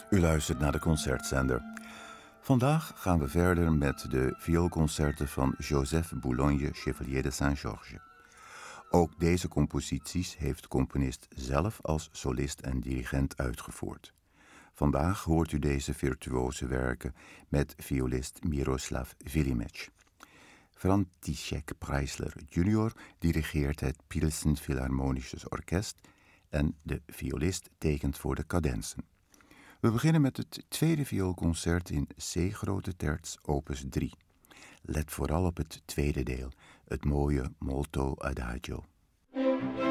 U luistert naar de Concertzender. Vandaag gaan we verder met de vioolconcerten van Joseph Boulogne, Chevalier de Saint-Georges. Ook deze composities heeft de componist zelf als solist en dirigent uitgevoerd. Vandaag hoort u deze virtuose werken met violist Miroslav Vilimeč. František Preisler Jr. dirigeert het Pilsen Philharmonisches Orkest en de violist tekent voor de cadenzen. We beginnen met het tweede vioolconcert in C-grote terts, opus 3. Let vooral op het tweede deel, het mooie Molto Adagio.